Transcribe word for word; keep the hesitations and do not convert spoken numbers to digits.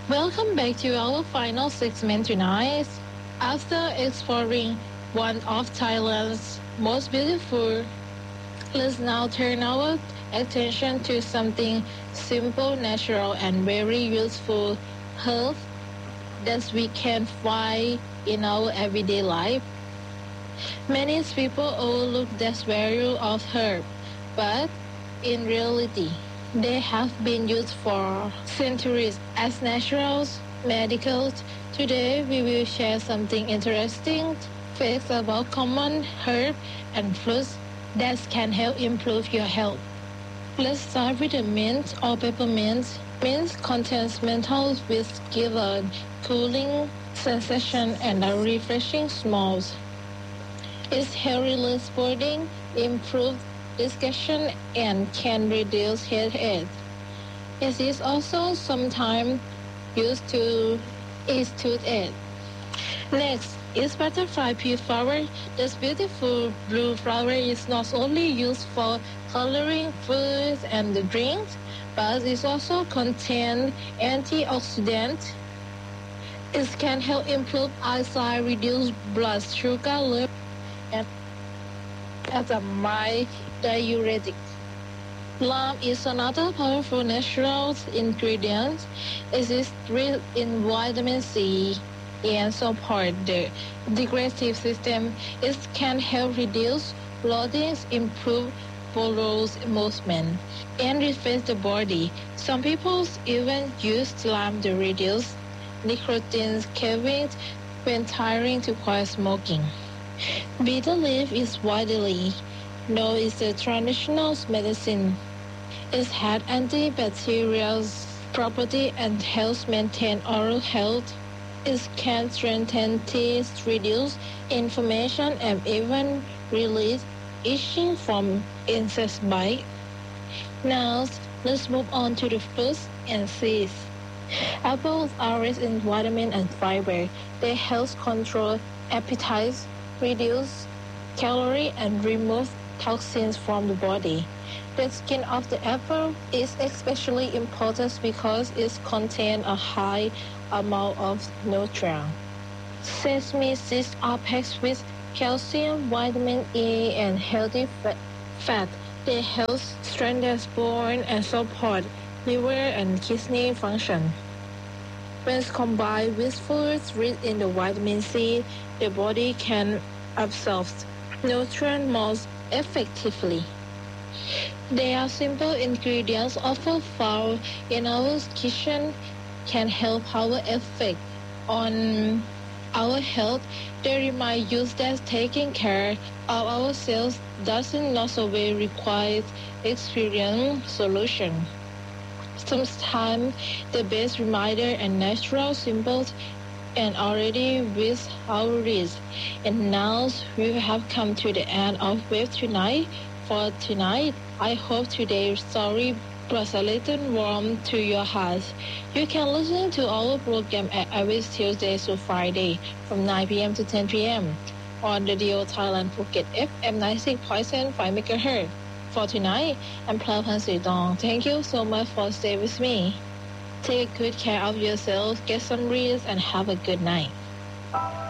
Welcome back to our final segment tonight. After exploring one of Thailand's most beautiful, let's now turn our attention to something simple, natural, and very useful health that we can find in our everyday life. Many people overlook the value of herbs, but in reality, they have been used for centuries as natural medicals. Today, we will share something interesting facts about common herbs and fruits that can help improve your health. Let's start with the mint or peppermint. Mint contains menthols which give a cooling sensation and a refreshing smell. It's heavily supporting, improves digestion, and can reduce headache. It is also sometimes used to ease toothache. Next is butterfly pea flower. This beautiful blue flower is not only used for coloring foods and drinks, but it also contains antioxidants. It can help improve eyesight, reduce blood sugar level, and as a mild diuretic. Lime is another powerful natural ingredient. It is rich in vitamin C and support the digestive system. It can help reduce bloating, improve bowel movement, and refresh the body. Some people even use lime to reduce nicotine cravings when trying to quit smoking. Bitter leaf is widely known as a traditional medicine. It has antibacterial property and helps maintain oral health. It can strengthen teeth, reduce inflammation, and even release itching from insect bite. Now, let's move on to the fruits and seeds. Apples are rich in vitamin and fiber. They help control appetite, reduce calories, and remove toxins from the body. The skin of the apple is especially important because it contains a high amount of nutrients. Sesame seeds are packed with calcium, vitamin E, and healthy fat. They help strengthen bones and support liver and kidney function. When combined with foods rich in the vitamin C, the body can absorb nutrients more effectively. They are simple ingredients often found in our kitchen can help our effect on our health. They remind us that taking care of ourselves doesn't necessarily require experience solution. Sometimes the best reminder and natural symbols and already with our reach. And now we have come to the end of Wave tonight. For tonight, I hope today's story brought a little warmth to your hearts. You can listen to our program at every Tuesday to Friday from nine p.m. to ten p.m. on Radio Thailand Phuket F M ninety-six point five megahertz. For tonight, I'm Plapan Sritong. Thank you so much for staying with me. Take good care of yourself, get some rest, and have a good night.